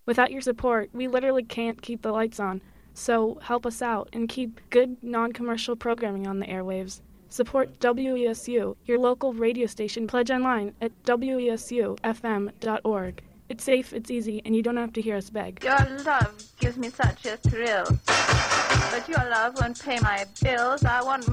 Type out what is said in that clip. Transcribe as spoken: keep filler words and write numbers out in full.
Without your support, we literally can't keep the lights on. So help us out and keep good, non-commercial programming on the airwaves. Support W E S U, your local radio station. Pledge online at W E S U F M dot org. It's safe, it's easy, and you don't have to hear us beg. Your love gives me such a thrill. But your love won't pay my bills. I want